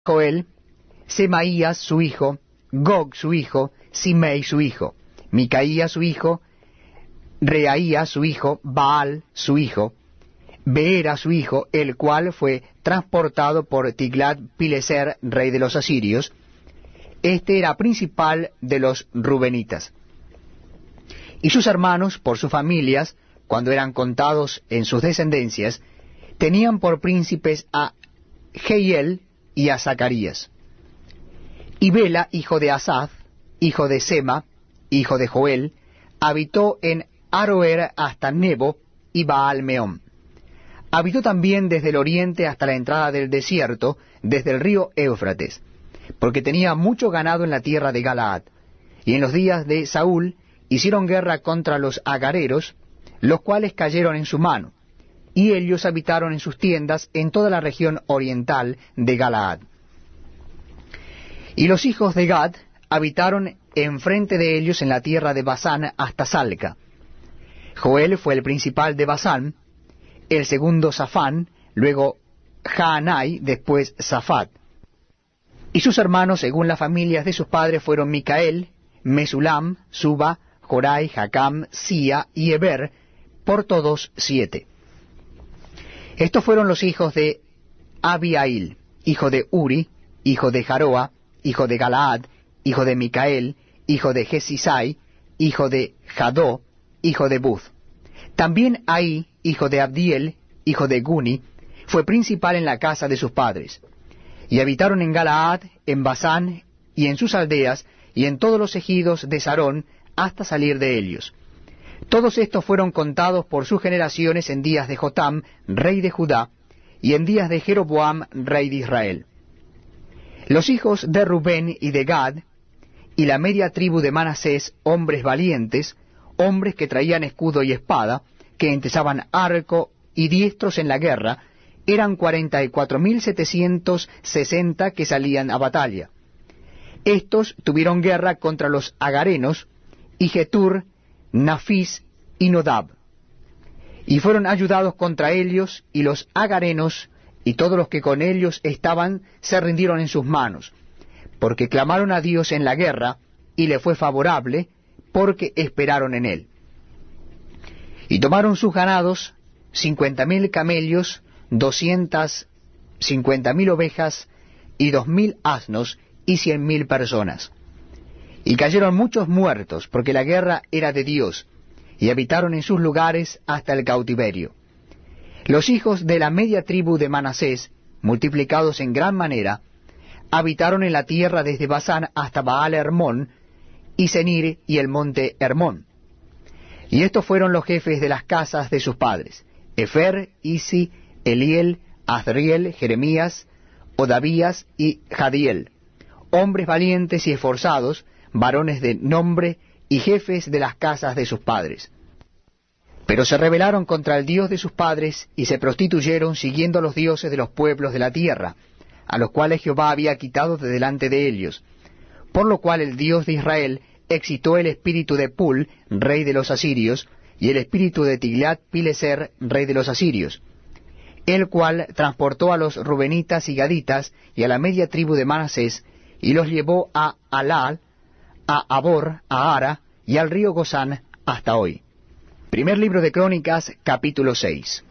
Joel, Semaías su hijo, Gog su hijo, Simei su hijo, Micaías su hijo, Reaías su hijo, Baal su hijo, Beera su hijo, el cual fue transportado por Tiglat-Pileser, rey de los asirios. Este era principal de los rubenitas. Y sus hermanos, por sus familias, cuando eran contados en sus descendencias, tenían por príncipes a Jehiel y a Zacarías. Y Bela, hijo de Asaf, hijo de Sema, hijo de Joel, habitó en Aroer hasta Nebo y Baal-Meón. Habitó también desde el oriente hasta la entrada del desierto, desde el río Éufrates, porque tenía mucho ganado en la tierra de Galaad. Y en los días de Saúl hicieron guerra contra los agareros, los cuales cayeron en su mano, y ellos habitaron en sus tiendas en toda la región oriental de Galaad. Y los hijos de Gad habitaron enfrente de ellos en la tierra de Basán hasta Salca. Joel fue el principal de Basán, el segundo Safán, luego Jaanai, después Safat. Y sus hermanos, según las familias de sus padres, fueron Micael, Mesulam, Suba, Jorai, Jacam, Sia y Eber, por todos 7. Estos fueron los hijos de Abiail, hijo de Uri, hijo de Jaroa, hijo de Galaad, hijo de Micael, hijo de Jesisai, hijo de Jadó, hijo de Buz. También Ahí, hijo de Abdiel, hijo de Guni, fue principal en la casa de sus padres. Y habitaron en Galaad, en Basán, y en sus aldeas, y en todos los ejidos de Sarón, hasta salir de ellos. Todos estos fueron contados por sus generaciones en días de Jotam, rey de Judá, y en días de Jeroboam, rey de Israel. Los hijos de Rubén y de Gad, y la media tribu de Manasés, hombres valientes, hombres que traían escudo y espada, que entesaban arco y diestros en la guerra, eran 44.760 que salían a batalla. Estos tuvieron guerra contra los agarenos, y Getur, Nafis y Nodab. Y fueron ayudados contra ellos, y los agarenos y todos los que con ellos estaban se rindieron en sus manos, porque clamaron a Dios en la guerra, y le fue favorable, porque esperaron en él. Y tomaron sus ganados, 50.000 camellos, 250.000 ovejas, y 2.000 asnos, y 100.000 personas. Y cayeron muchos muertos, porque la guerra era de Dios, y habitaron en sus lugares hasta el cautiverio. Los hijos de la media tribu de Manasés, multiplicados en gran manera, habitaron en la tierra desde Basán hasta Baal Hermón, y Senir y el monte Hermón. Y estos fueron los jefes de las casas de sus padres: Efer, Isi, Eliel, Azriel, Jeremías, Odavías y Jadiel, hombres valientes y esforzados, varones de nombre y jefes de las casas de sus padres. Pero se rebelaron contra el Dios de sus padres y se prostituyeron siguiendo a los dioses de los pueblos de la tierra, a los cuales Jehová había quitado de delante de ellos. Por lo cual el Dios de Israel excitó el espíritu de Pul, rey de los asirios, y el espíritu de Tiglat-Pileser, rey de los asirios, el cual transportó a los rubenitas y gaditas y a la media tribu de Manasés, y los llevó a Alal, a Abor, a Ara, y al río Gozán hasta hoy. Primer libro de Crónicas, capítulo 6.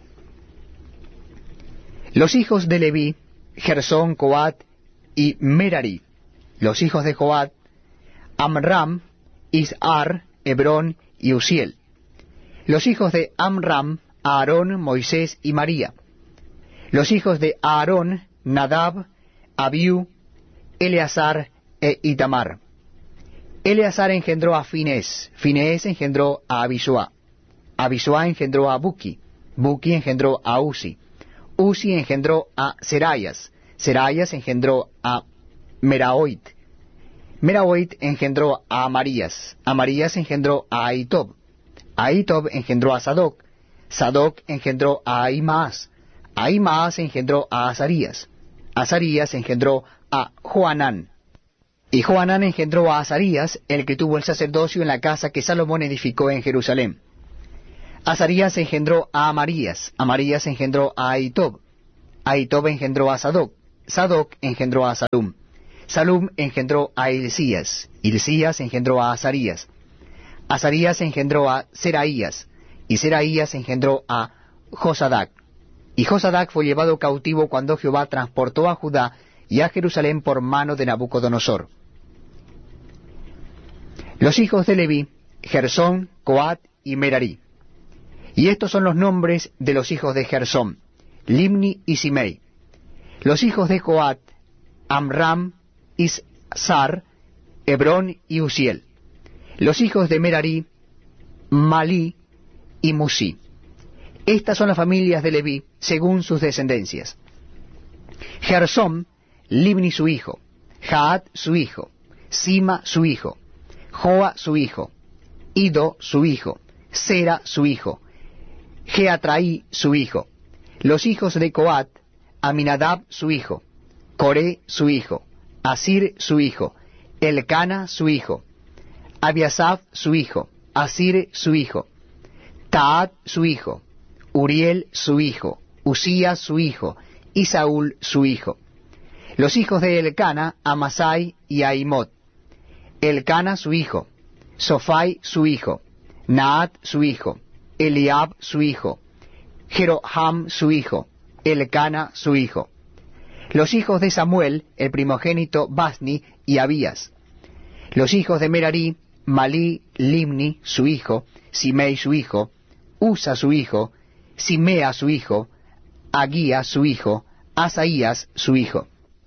Los hijos de Leví, Gersón, Coat y Merari. Los hijos de Coat, Amram, Izhar, Hebrón y Uziel. Los hijos de Amram, Aarón, Moisés y María. Los hijos de Aarón, Nadab, Abiú, Eleazar e Itamar. Eleazar engendró a Finés, Finés engendró a Abisuá, Abisuá engendró a Buki, Buki engendró a Uzi, Uzi engendró a Serayas, Serayas engendró a Meraoit, Meraoit engendró a Amarías, Amarías engendró a Ahitob, Ahitob engendró a Sadoc, Sadoc engendró a Ahimaas, Ahimaas engendró a Azarías, Azarías engendró a Johanán, y Johanán engendró a Azarías, el que tuvo el sacerdocio en la casa que Salomón edificó en Jerusalén. Azarías engendró a Amarías, Amarías engendró a Ahitob, Ahitob engendró a Sadoc, Sadoc engendró a Salum. Salum engendró a Hilcías. Hilcías engendró a Azarías. Azarías engendró a Seraías. Y Seraías engendró a Josadac. Y Josadac fue llevado cautivo cuando Jehová transportó a Judá y a Jerusalén por mano de Nabucodonosor. Los hijos de Leví: Gersón, Coat y Merari. Y estos son los nombres de los hijos de Gersón: Limni y Simei. Los hijos de Coat: Amram, Ishar, Hebrón y Uziel. Los hijos de Merari: Malí y Musi. Estas son las familias de Leví, según sus descendencias. Gersón: Limni su hijo, Jaat su hijo, Sima su hijo, Joa su hijo, Ido su hijo, Sera su hijo, Geatraí su hijo. Los hijos de Coat: Aminadab su hijo, Coré su hijo, Asir su hijo, Elcana su hijo, Abiasaf su hijo, Asir su hijo, Taat su hijo, Uriel su hijo, Usías su hijo, y Saúl su hijo. Los hijos de Elcana: Amasai y Ahimot. Elcana su hijo, Sofai su hijo, Naat su hijo, Eliab su hijo, Jeroham su hijo, Elcana su hijo. Los hijos de Samuel, el primogénito: Basni y Abías. Los hijos de Merari: Malí, Limni su hijo, Simei su hijo, Usa su hijo, Simea su hijo, Agía su hijo, Asaías su hijo.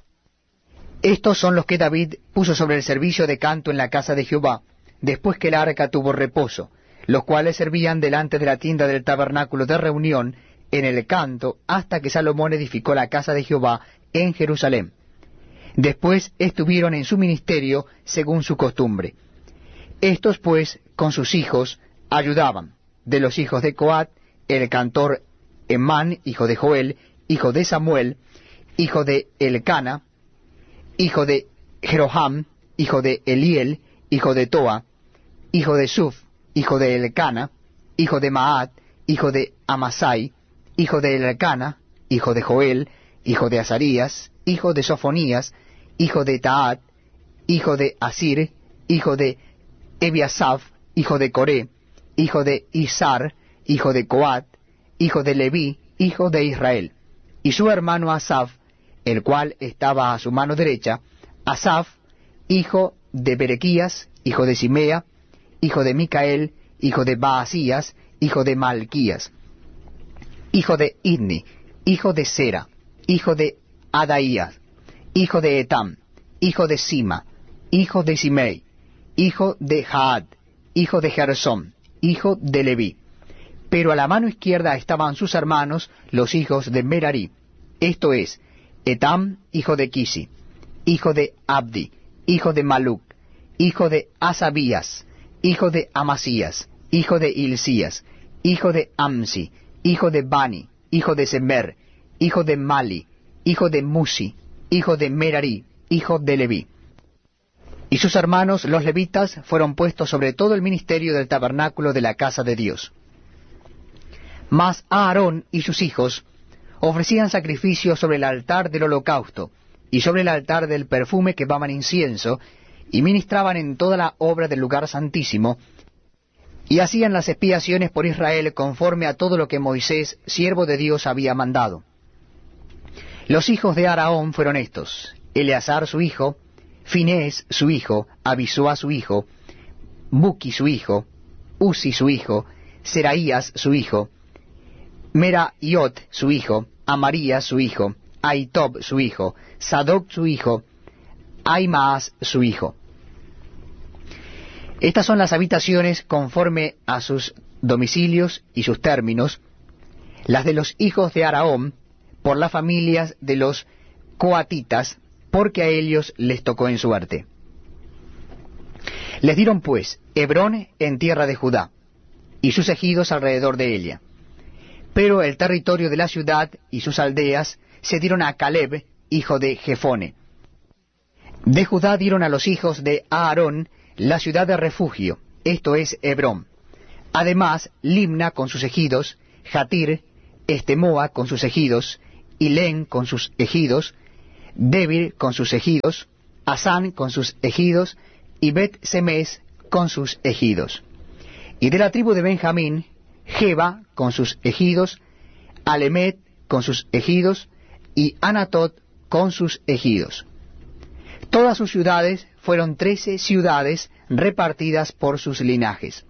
Estos son los que David puso sobre el servicio de canto en la casa de Jehová, después que el arca tuvo reposo, los cuales servían delante de la tienda del tabernáculo de reunión en el canto, hasta que Salomón edificó la casa de Jehová en Jerusalén. Después estuvieron en su ministerio según su costumbre. Estos pues con sus hijos ayudaban. De los hijos de Coat: el cantor Emán, hijo de Joel, hijo de Samuel, hijo de Elcana, hijo de Jeroham, hijo de Eliel, hijo de Toa, hijo de Suf, hijo de Elcana, hijo de Maat, hijo de Amasai, hijo de Elcana, hijo de Joel, hijo de Azarías, hijo de Sofonías, hijo de Taat, hijo de Asir, hijo de Ebiasaf, hijo de Coré, hijo de Isar, hijo de Coat, hijo de Leví, hijo de Israel, y su hermano Asaf, el cual estaba a su mano derecha, Asaf, hijo de Berequías, hijo de Simea, hijo de Micael, hijo de Baasías, hijo de Malquías, hijo de Idni, hijo de Sera, hijo de Adaías, hijo de Etam, hijo de Sima, hijo de Simei, hijo de Jaad, hijo de Gersón, hijo de Leví. Pero a la mano izquierda estaban sus hermanos, los hijos de Merari, esto es, Etam, hijo de Kisi, hijo de Abdi, hijo de Maluc, hijo de Asabías, hijo de Amasías, hijo de Hilcías, hijo de Amsi, hijo de Bani, hijo de Semer, hijo de Mali, hijo de Musi, hijo de Merari, hijo de Leví. Y sus hermanos, los levitas, fueron puestos sobre todo el ministerio del tabernáculo de la casa de Dios. Mas Aarón y sus hijos ofrecían sacrificios sobre el altar del holocausto y sobre el altar del perfume que quemaban incienso, y ministraban en toda la obra del lugar santísimo, y hacían las expiaciones por Israel conforme a todo lo que Moisés, siervo de Dios, había mandado. Los hijos de Aarón fueron estos: Eleazar su hijo, Finés su hijo, Abisúa su hijo, Buki su hijo, Uzi su hijo, Seraías su hijo, Meraiot su hijo, Amarías su hijo, Ahitob su hijo, Sadoc su hijo, Ahimaas su hijo. Estas son las habitaciones conforme a sus domicilios y sus términos, las de los hijos de Aarón, por las familias de los coatitas, porque a ellos les tocó en suerte. Les dieron pues Hebrón en tierra de Judá, y sus ejidos alrededor de ella. Pero el territorio de la ciudad y sus aldeas se dieron a Caleb, hijo de Jefone. De Judá dieron a los hijos de Aarón la ciudad de refugio, esto es Hebrón. Además, Limna con sus ejidos, Jatir, Estemoa con sus ejidos, Hilén con sus ejidos, Debir con sus ejidos, Asán con sus ejidos, y Bet-Semes con sus ejidos. Y de la tribu de Benjamín, Geba con sus ejidos, Alemet con sus ejidos, y Anatot con sus ejidos. Todas sus ciudades fueron 13 ciudades repartidas por sus linajes.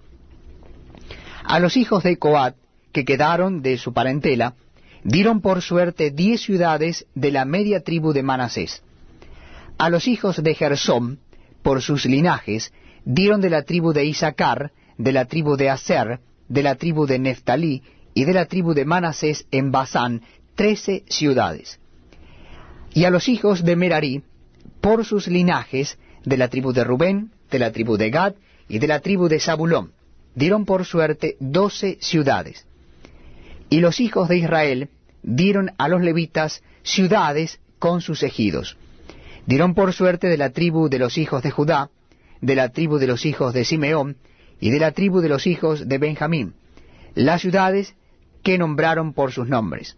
A los hijos de Coat, que quedaron de su parentela, dieron por suerte 10 ciudades de la media tribu de Manasés. A los hijos de Gersón, por sus linajes, dieron de la tribu de Isaacar, de la tribu de Aser, de la tribu de Neftalí y de la tribu de Manasés en Basán, 13 ciudades. Y a los hijos de Merarí, por sus linajes, de la tribu de Rubén, de la tribu de Gad y de la tribu de Zabulón, dieron por suerte 12 ciudades. Y los hijos de Israel dieron a los levitas ciudades con sus ejidos. Dieron por suerte de la tribu de los hijos de Judá, de la tribu de los hijos de Simeón y de la tribu de los hijos de Benjamín, las ciudades que nombraron por sus nombres.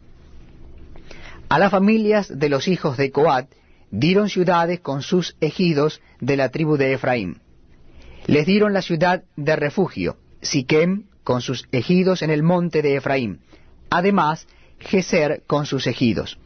A las familias de los hijos de Coat dieron ciudades con sus ejidos de la tribu de Efraín. Les dieron la ciudad de refugio, Siquem, con sus ejidos en el monte de Efraín, además Geser con sus ejidos,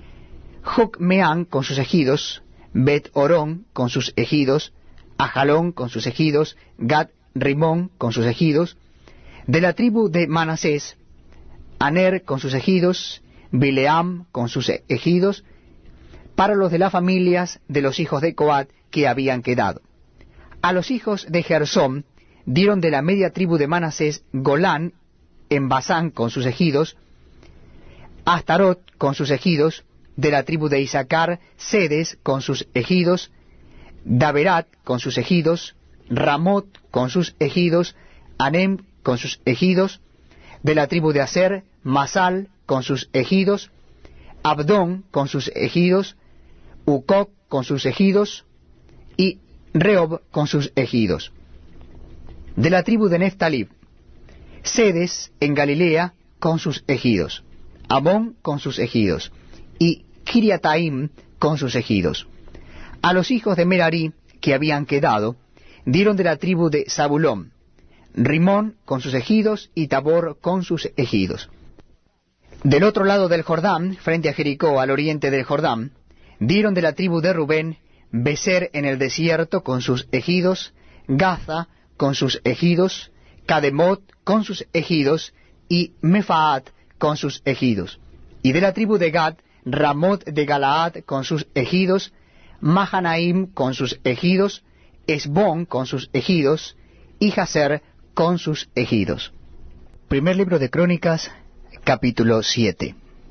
Jocmeán con sus ejidos, Bet-Orón con sus ejidos, Ajalón con sus ejidos, Gat-Rimón con sus ejidos, de la tribu de Manasés, Aner con sus ejidos, Bileam con sus ejidos, para los de las familias de los hijos de Coat que habían quedado. A los hijos de Gersón dieron de la media tribu de Manasés Golán en Basán con sus ejidos, Astarot con sus ejidos, de la tribu de Isaacar Sedes con sus ejidos, Daberat con sus ejidos, Ramot con sus ejidos, Anem con sus ejidos, de la tribu de Aser Masal con sus ejidos, Abdón con sus ejidos, Ucoc con sus ejidos, y Rehob con sus ejidos. De la tribu de Neftalí, Sedes en Galilea con sus ejidos, Amón con sus ejidos, y Kiriataim con sus ejidos. A los hijos de Merarí que habían quedado, dieron de la tribu de Zabulón, Rimón con sus ejidos y Tabor con sus ejidos. Del otro lado del Jordán, frente a Jericó, al oriente del Jordán, dieron de la tribu de Rubén, Beser en el desierto con sus ejidos, Gaza con sus ejidos, Cademot con sus ejidos, y Mefaat con sus ejidos. Y de la tribu de Gad, Ramot de Galaad con sus ejidos, Mahanaim con sus ejidos, Esbón con sus ejidos, y Jazer con sus ejidos. Primer libro de Crónicas, capítulo 7.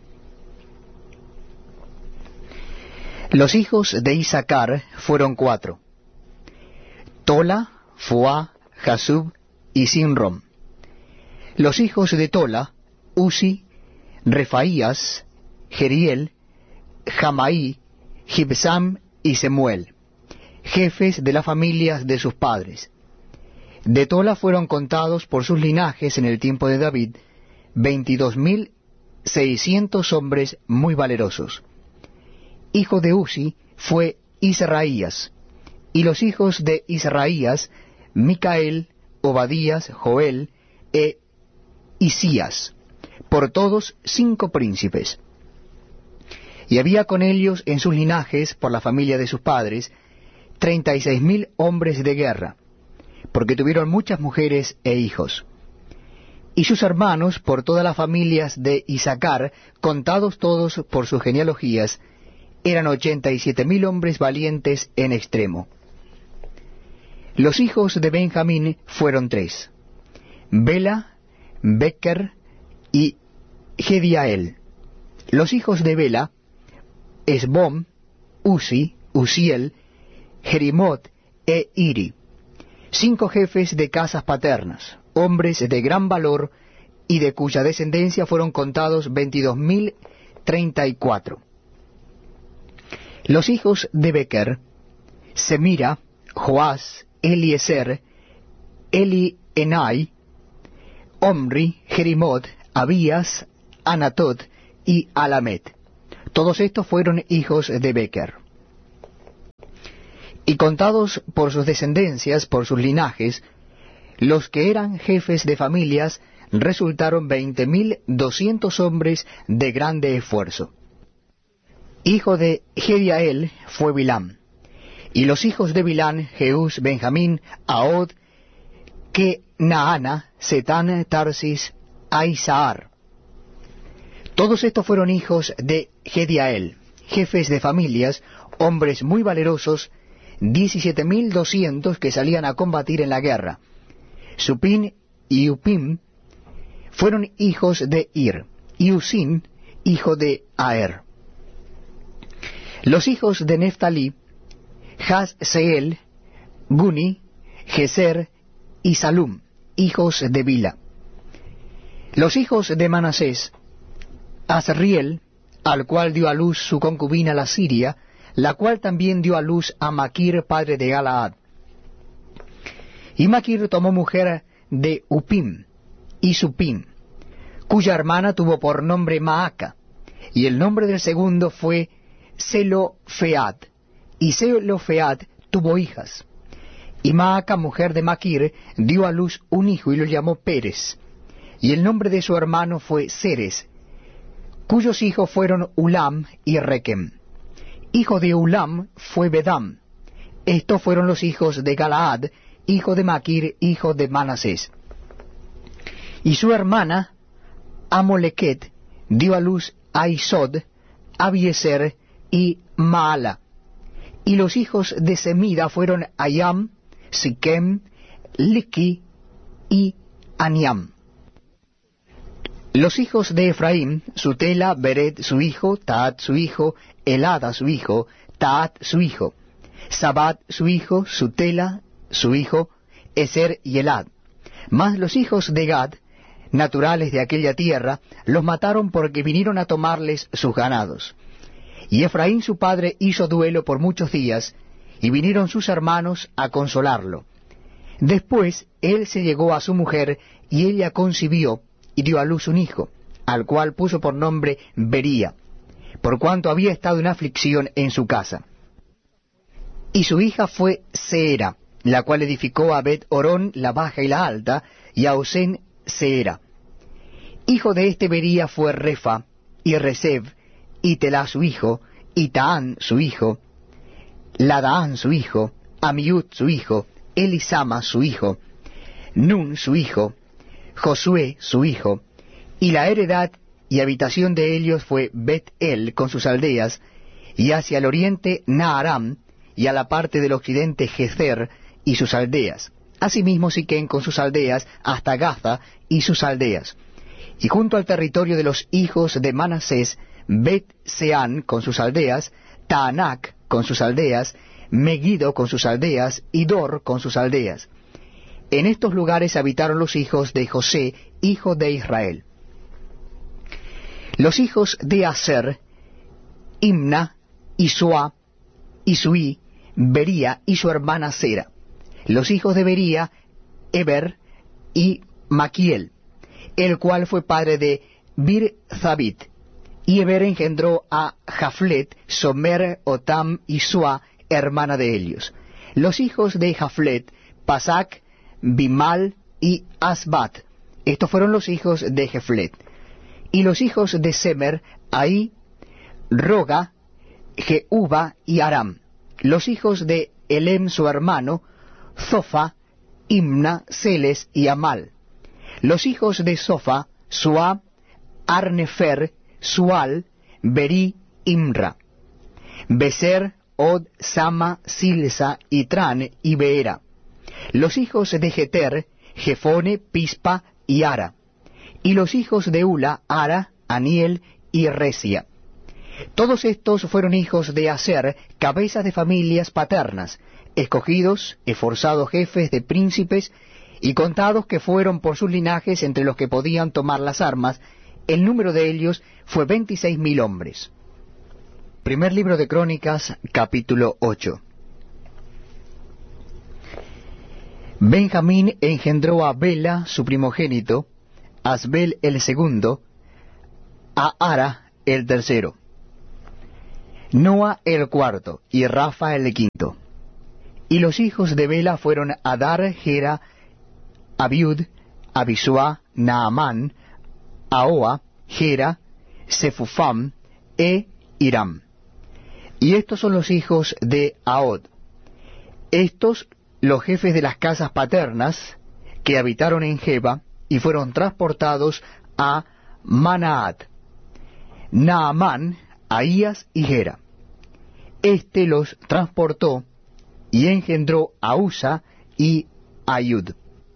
Los hijos de Isaacar fueron 4: Tola, Fuá, Jasub y Sinrom. Los hijos de Tola, Uzi, Refaías, Jeriel, Jamaí, Gibsam y Semuel, jefes de las familias de sus padres. De Tola fueron contados por sus linajes en el tiempo de David 22.600 hombres muy valerosos. Hijo de Uzi fue Israías, y los hijos de Israías, Micael, Obadías, Joel e Isías, por todos 5 príncipes. Y había con ellos en sus linajes, por la familia de sus padres, 36.000 hombres de guerra, porque tuvieron muchas mujeres e hijos. Y sus hermanos, por todas las familias de Isaacar, contados todos por sus genealogías, eran 87.000 hombres valientes en extremo. Los hijos de Benjamín fueron 3: Bela, Becher y Gediael. Los hijos de Bela, Esbom, Uzi, Uziel, Jerimot e Iri, 5 jefes de casas paternas, hombres de gran valor, y de cuya descendencia fueron contados 22.034. Los hijos de Becher, Semira, Joás, Eliezer, Elienai, Omri, Jerimot, Abías, Anatot y Alamet, Todos estos fueron hijos de Becher. Y contados por sus descendencias, por sus linajes, los que eran jefes de familias resultaron 20.200 hombres de grande esfuerzo. Hijo de Jediael fue Bilam, y los hijos de Bilán, Jeús, Benjamín, Ahod, Kenaana, Setán, Tarsis, Aizahar. Todos estos fueron hijos de Jediael, jefes de familias, hombres muy valerosos, 17.200 que salían a combatir en la guerra. Supim y Upim fueron hijos de Ir, y Usim, hijo de Aer. Los hijos de Neftalí, Jahzeel, Guni, Geser y Salum, hijos de Bila. Los hijos de Manasés, Asriel, al cual dio a luz su concubina la Siria, la cual también dio a luz a Maquir, padre de Galaad. Y Maquir tomó mujer de Upim y Supim, cuya hermana tuvo por nombre Maaca, y el nombre del segundo fue Zelofead, y Zelofead tuvo hijas. Y Maaca, mujer de Maquir, dio a luz un hijo y lo llamó Pérez, y el nombre de su hermano fue Ceres, cuyos hijos fueron Ulam y Rekem. Hijo de Ulam fue Bedam. Estos fueron los hijos de Galaad, hijo de Maquir, hijo de Manasés. Y su hermana, Amoleket, dio a luz a Isod, Abieser y Maala. Y los hijos de Semida fueron Ayam, Siquem, Liqui y Aniam. Los hijos de Efraín, Sutela, Bered su hijo, Taat su hijo, Elada su hijo, Taat su hijo, Sabat su hijo, Sutela su hijo, Eser y Elad. Mas los hijos de Gad, naturales de aquella tierra, los mataron porque vinieron a tomarles sus ganados. Y Efraín su padre hizo duelo por muchos días, y vinieron sus hermanos a consolarlo. Después él se llegó a su mujer, y ella concibió, y dio a luz un hijo, al cual puso por nombre Bería, por cuanto había estado en aflicción en su casa. Y su hija fue Seera, la cual edificó a Bet-Orón la baja y la alta, y a Osén Seera. Hijo de este Bería fue Refa, y Reseb, y Telá su hijo, y Taán su hijo, Ladaán su hijo, Amiud su hijo, Elisama su hijo, Nun su hijo, Josué su hijo, y la heredad y habitación de ellos fue Bet-El con sus aldeas, y hacia el oriente Naharam, y a la parte del occidente Gezer y sus aldeas, asimismo Siquén con sus aldeas, hasta Gaza y sus aldeas, y junto al territorio de los hijos de Manasés, Bet-Seán con sus aldeas, Taanac con sus aldeas, Megiddo con sus aldeas, y Dor con sus aldeas. En estos lugares habitaron los hijos de José, hijo de Israel. Los hijos de Aser, Imna, Isua, Isui, Bería y su hermana Sera. Los hijos de Bería, Eber y Maquiel, el cual fue padre de Bir-Zabit. Y Eber engendró a Jaflet, Somer, Otam y Sua, hermana de ellos. Los hijos de Jaflet, Pasac, Bimal y Asbat. Estos fueron los hijos de Jaflet. Y los hijos de Semer, Ahí, Roga, Jehuba y Aram. Los hijos de Elem su hermano, Zofa, Imna, Celes y Amal. Los hijos de Zofa, Sua, Arnefer, Sual, Beri, Imra. Beser, Od, Sama, Silsa, Itran y Beera. Los hijos de Jeter, Jefone, Pispa y Ara. Y los hijos de Ula, Ara, Aniel y Resia. Todos estos fueron hijos de Aser, cabezas de familias paternas, escogidos, esforzados jefes de príncipes, y contados que fueron por sus linajes entre los que podían tomar las armas. El número de ellos fue 26.000 hombres. Primer libro de Crónicas, capítulo 8. Benjamín engendró a Bela, su primogénito, a Asbel el segundo, a Ara el tercero. Noa el cuarto, y Rafa el quinto. Y los hijos de Bela fueron Adar, Gera, Abiud, Abisua, Naamán, Ahoa, Gera, Sefufam, Hiram. Y estos son los hijos de Ahod. Estos, los jefes de las casas paternas, que habitaron en Geba, y fueron transportados a Manaat, Naamán, Ahías y Gera. Este los transportó y engendró a Usa y Ayud.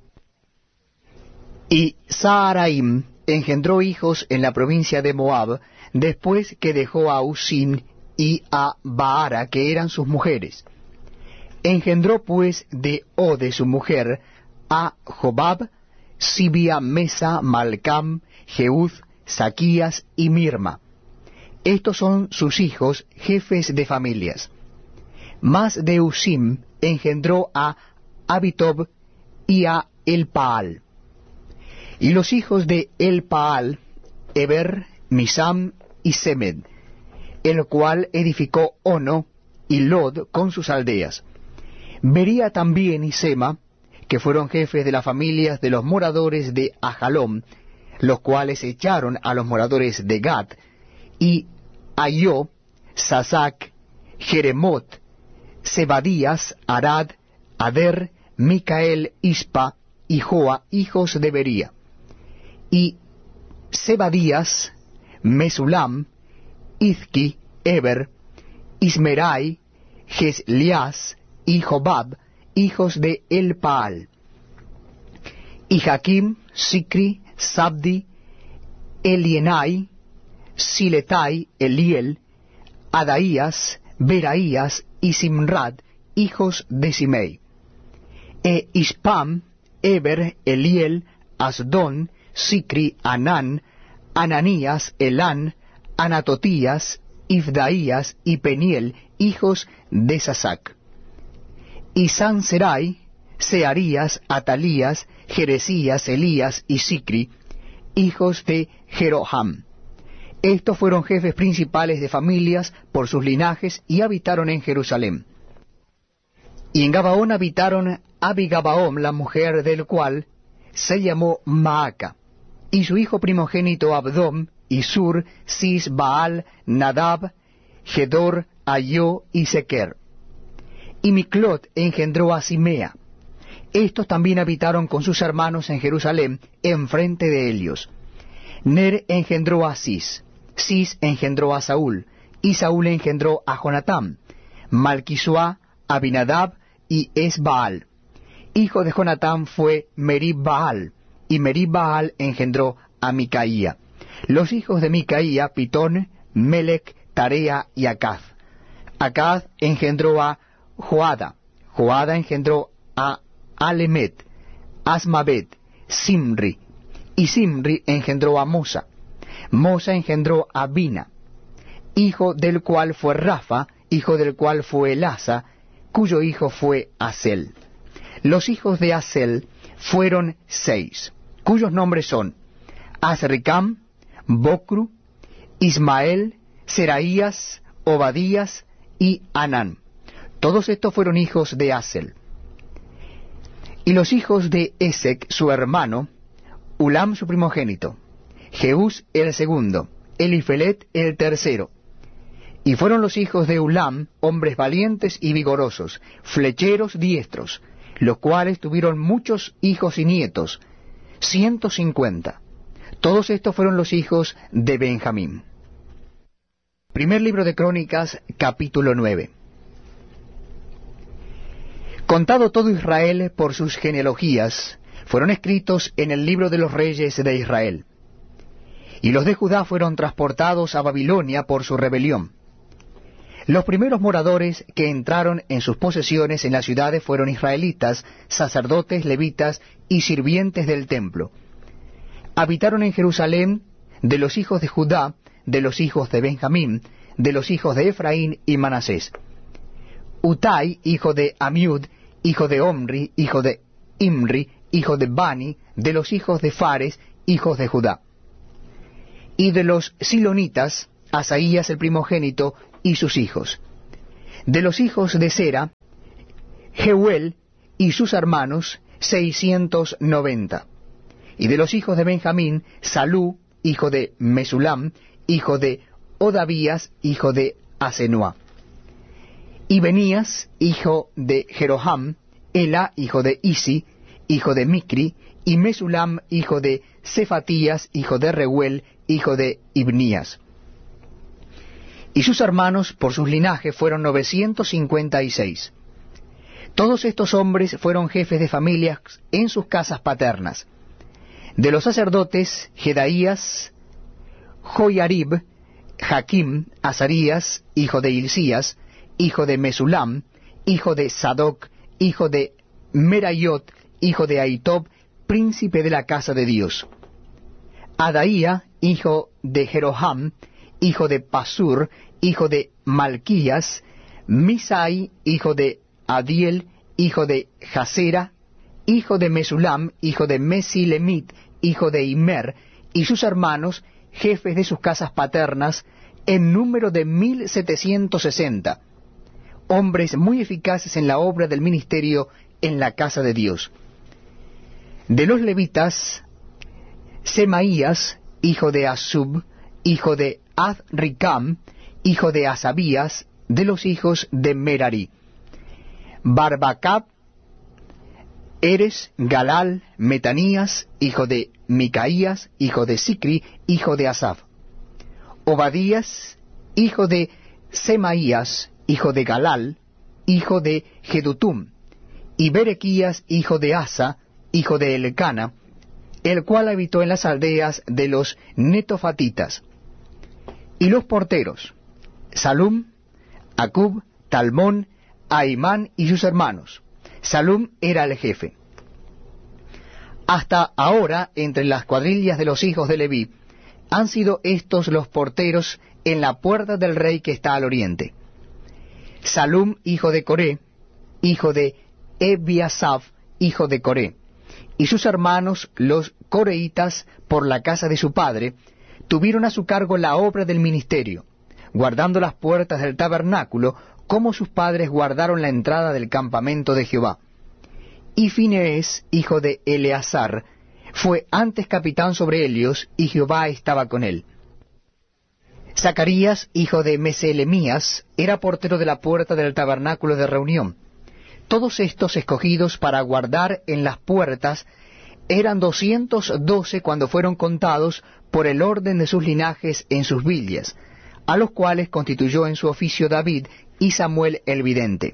Y Saharaim engendró hijos en la provincia de Moab, después que dejó a Usim y a Baara, que eran sus mujeres. Engendró pues de Ode su mujer a Jobab, Sibia, Mesa, Malcam, Jeúd, Saquías y Mirma. Estos son sus hijos, jefes de familias. Mas de Usim engendró a Abitob y a Elpaal. Y los hijos de Elpaal, Eber, Misam y Semed, el cual edificó Ono y Lod con sus aldeas. Bería también y Sema, que fueron jefes de las familias de los moradores de Ajalón, los cuales echaron a los moradores de Gad, y Ayó, Sasac, Jeremot, Zebadías, Arad, Ader, Micael, Ispa y Joa, hijos de Bería. Y Zebadías, Mesulam, Izki, Eber, Ismerai, Geslias y Jobab, hijos de Elpaal. Y Jaquim, Sicri, Sabdi, Elienai, Siletai, Eliel, Adaías, Beraías y Simrad, hijos de Simei. E Ispam, Eber, Eliel, Asdón, Sicri, Anán, Ananías, Elán, Anatotías, Ifdaías y Peniel, hijos de Sasac. Y Sanserai, Searías, Atalías, Jeresías, Elías y Sicri, hijos de Jeroham. Estos fueron jefes principales de familias por sus linajes y habitaron en Jerusalén. Y en Gabaón habitaron Abigabaom, la mujer del cual se llamó Maaca, y su hijo primogénito Abdom, y Sur, Cis, Baal, Nadab, Gedor, Ayó y Sequer. Y Miclot engendró a Simea. Estos también habitaron con sus hermanos en Jerusalén, enfrente de ellos. Ner engendró a Cis, Cis engendró a Saúl, y Saúl engendró a Jonatán, Malquisuá, Abinadab y Esbaal. Hijo de Jonatán fue Merib-Baal, y Merib-Baal engendró a Micaía. Los hijos de Micaía, Pitón, Melec, Tarea y Acaz. Acaz engendró a Joada, Joada engendró a Alemet, Asmabet, Simri, y Simri engendró a Mosa. Mosa engendró a Bina, hijo del cual fue Rafa, hijo del cual fue Elasa, cuyo hijo fue Asel. Los hijos de Asel fueron 6, cuyos nombres son Azricam, Bocru, Ismael, Seraías, Obadías y Anán. Todos estos fueron hijos de Asel. Y los hijos de Esec, su hermano, Ulam su primogénito, Jeús el segundo, Elifelet el tercero. Y fueron los hijos de Ulam, hombres valientes y vigorosos, flecheros diestros, los cuales tuvieron muchos hijos y nietos, 150. Todos estos fueron los hijos de Benjamín. Primer libro de Crónicas, capítulo 9. Contado todo Israel por sus genealogías, fueron escritos en el libro de los reyes de Israel. Y los de Judá fueron transportados a Babilonia por su rebelión. Los primeros moradores que entraron en sus posesiones en las ciudades fueron israelitas, sacerdotes, levitas y sirvientes del templo. Habitaron en Jerusalén de los hijos de Judá, de los hijos de Benjamín, de los hijos de Efraín y Manasés. Utai, hijo de Amiud, hijo de Omri, hijo de Imri, hijo de Bani, de los hijos de Fares, hijos de Judá. Y de los silonitas, Asaías el primogénito, y sus hijos. De los hijos de Sera, Jeuel y sus hermanos, 690. Y de los hijos de Benjamín, Salú, hijo de Mesulam, hijo de Odavías, hijo de Asenuá. Y Benías, hijo de Jeroham, Ela, hijo de Isi, hijo de Micri, y Mesulam, hijo de Cefatías, hijo de Reuel, hijo de Ibnías. Y sus hermanos por sus linajes fueron 956. Todos estos hombres fueron jefes de familias en sus casas paternas. De los sacerdotes, Jedaías, Joiarib, Jaquim, Azarías, hijo de Hilcías, hijo de Mesulam, hijo de Sadoc, hijo de Merayot, hijo de Ahitob, príncipe de la casa de Dios. Adaía, hijo de Jeroham, hijo de Pasur, hijo de Malquías, Misai, hijo de Adiel, hijo de Jasera, hijo de Mesulam, hijo de Mesilemit, hijo de Immer, y sus hermanos, jefes de sus casas paternas, en número de 1760, hombres muy eficaces en la obra del ministerio en la casa de Dios. De los levitas, Semaías, hijo de Asub, hijo de Azricam, hijo de Asabías, de los hijos de Merari, Barbacab, Eres, Galal, Metanías, hijo de Micaías, hijo de Sicri, hijo de Asaf, Obadías, hijo de Semaías, hijo de Galal, hijo de Jedutum, y Berequías, hijo de Asa, hijo de Elcana, el cual habitó en las aldeas de los netofatitas. Y los porteros, Salum, Acub, Talmón, Aimán y sus hermanos. Salum era el jefe. Hasta ahora, entre las cuadrillas de los hijos de Leví, han sido estos los porteros en la puerta del rey que está al oriente. Salum, hijo de Coré, hijo de Ebiasaf, hijo de Coré, y sus hermanos, los coreitas, por la casa de su padre, tuvieron a su cargo la obra del ministerio, guardando las puertas del tabernáculo, como sus padres guardaron la entrada del campamento de Jehová. Y Finees, hijo de Eleazar, fue antes capitán sobre ellos, y Jehová estaba con él. Zacarías, hijo de Meselemías, era portero de la puerta del tabernáculo de reunión. Todos estos escogidos para guardar en las puertas eran 212 cuando fueron contados por el orden de sus linajes en sus villas, a los cuales constituyó en su oficio David y Samuel el vidente.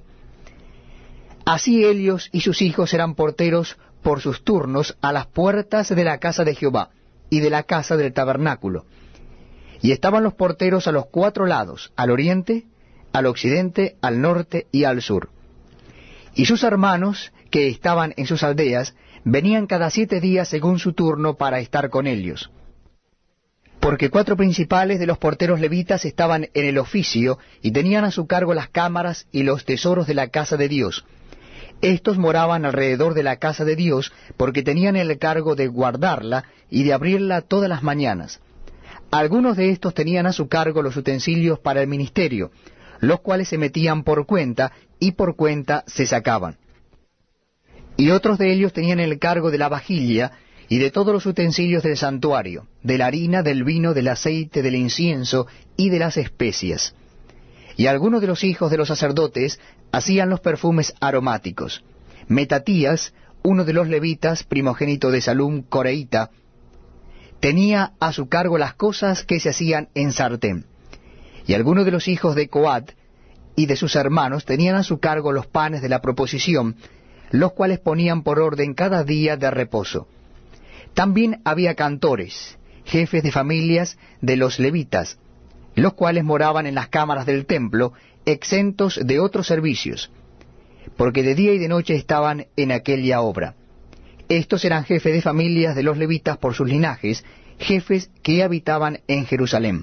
Así ellos y sus hijos eran porteros por sus turnos a las puertas de la casa de Jehová y de la casa del tabernáculo. Y estaban los porteros a los 4 lados, al oriente, al occidente, al norte y al sur. Y sus hermanos, que estaban en sus aldeas, venían cada 7 días según su turno para estar con ellos. Porque 4 principales de los porteros levitas estaban en el oficio y tenían a su cargo las cámaras y los tesoros de la casa de Dios. Estos moraban alrededor de la casa de Dios porque tenían el cargo de guardarla y de abrirla todas las mañanas. Algunos de estos tenían a su cargo los utensilios para el ministerio, los cuales se metían por cuenta y por cuenta se sacaban. Y otros de ellos tenían el cargo de la vajilla y de todos los utensilios del santuario, de la harina, del vino, del aceite, del incienso y de las especias. Y algunos de los hijos de los sacerdotes hacían los perfumes aromáticos. Metatías, uno de los levitas, primogénito de Salum, coreíta, tenía a su cargo las cosas que se hacían en sartén. Y algunos de los hijos de Coat y de sus hermanos tenían a su cargo los panes de la proposición, los cuales ponían por orden cada día de reposo. También había cantores, jefes de familias de los levitas, los cuales moraban en las cámaras del templo, exentos de otros servicios, porque de día y de noche estaban en aquella obra. Estos eran jefes de familias de los levitas por sus linajes, jefes que habitaban en Jerusalén.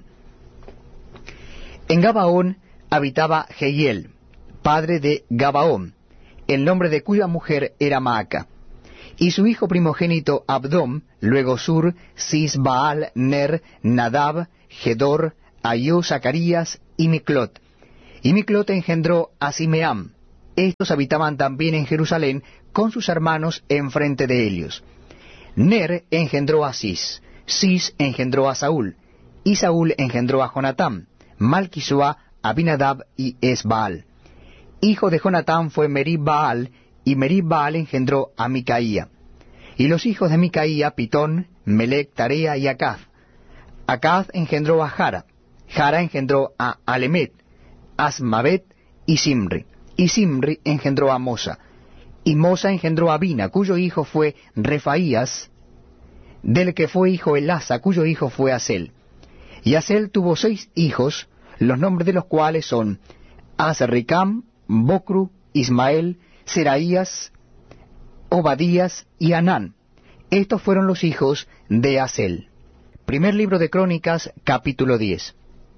En Gabaón habitaba Jehiel, padre de Gabaón, el nombre de cuya mujer era Maaca, y su hijo primogénito Abdom, luego Sur, Cis, Baal, Ner, Nadab, Gedor, Ayó, Zacarías y Miclot, Y Miclot engendró a Simeam. Estos habitaban también en Jerusalén con sus hermanos enfrente de ellos. Ner engendró a Cis. Cis engendró a Saúl. Y Saúl engendró a Jonatán, Malquisua, Abinadab y Esbaal. Hijo de Jonatán fue Merib-Baal, y Merib-Baal engendró a Micaía. Y los hijos de Micaía, Pitón, Melec, Tarea y Acaz. Acaz engendró a Jara. Jara engendró a Alemet, Asmavet y Simri. Y Simri engendró a Mosa. Y Mosa engendró a Bina, cuyo hijo fue Refaías, del que fue hijo Elasa, cuyo hijo fue Asel. Y Asel tuvo 6 hijos, los nombres de los cuales son Azricam, Bocru, Ismael, Seraías, Obadías y Anán. Estos fueron los hijos de Asel. Primer libro de Crónicas, capítulo 10.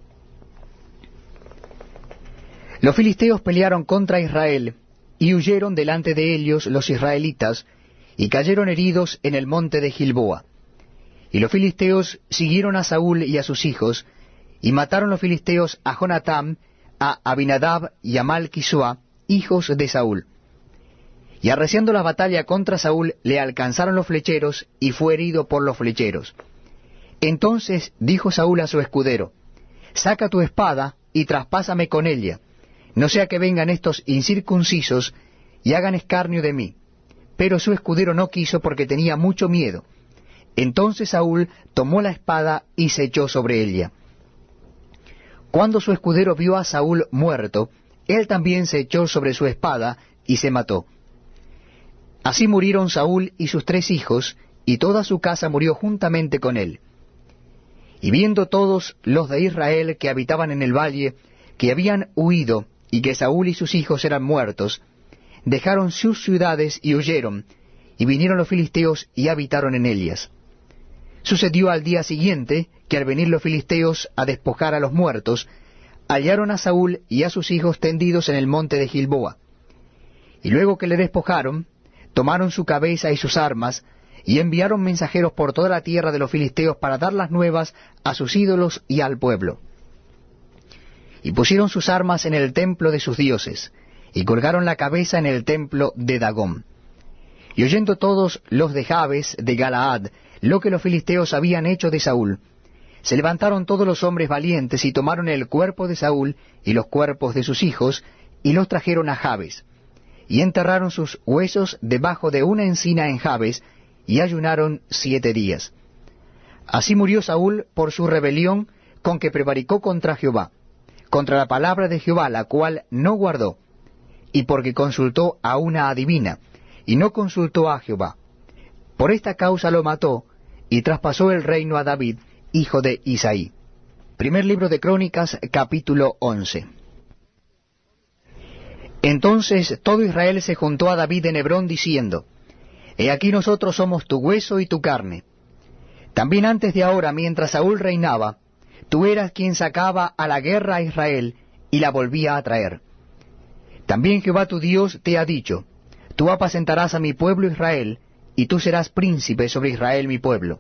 Los filisteos pelearon contra Israel, y huyeron delante de ellos los israelitas, y cayeron heridos en el monte de Gilboa. Y los filisteos siguieron a Saúl y a sus hijos, y mataron los filisteos a Jonatán, a Abinadab y a Malquisua, hijos de Saúl. Y arreciando la batalla contra Saúl, le alcanzaron los flecheros, y fue herido por los flecheros. Entonces dijo Saúl a su escudero: saca tu espada, y traspásame con ella, no sea que vengan estos incircuncisos, y hagan escarnio de mí. Pero su escudero no quiso, porque tenía mucho miedo. Entonces Saúl tomó la espada, y se echó sobre ella. Cuando su escudero vio a Saúl muerto, él también se echó sobre su espada, y se mató. Así murieron Saúl y sus 3 hijos, y toda su casa murió juntamente con él. Y viendo todos los de Israel que habitaban en el valle, que habían huido, y que Saúl y sus hijos eran muertos, dejaron sus ciudades y huyeron, y vinieron los filisteos y habitaron en ellas. Sucedió al día siguiente, que al venir los filisteos a despojar a los muertos, hallaron a Saúl y a sus hijos tendidos en el monte de Gilboa. Y luego que le despojaron, tomaron su cabeza y sus armas, y enviaron mensajeros por toda la tierra de los filisteos para dar las nuevas a sus ídolos y al pueblo. Y pusieron sus armas en el templo de sus dioses, y colgaron la cabeza en el templo de Dagón. Y oyendo todos los de Jabes de Galaad lo que los filisteos habían hecho de Saúl, se levantaron todos los hombres valientes y tomaron el cuerpo de Saúl y los cuerpos de sus hijos, y los trajeron a Jabes, y enterraron sus huesos debajo de una encina en Jabes, y ayunaron 7 días. Así murió Saúl por su rebelión con que prevaricó contra Jehová, contra la palabra de Jehová, la cual no guardó, y porque consultó a una adivina, y no consultó a Jehová. Por esta causa lo mató, y traspasó el reino a David, hijo de Isaí. Primer libro de Crónicas, capítulo 11. Entonces todo Israel se juntó a David en Hebrón, diciendo: He aquí nosotros somos tu hueso y tu carne. También antes de ahora, mientras Saúl reinaba, tú eras quien sacaba a la guerra a Israel, y la volvía a traer. También Jehová tu Dios te ha dicho: Tú apacentarás a mi pueblo Israel, y tú serás príncipe sobre Israel mi pueblo.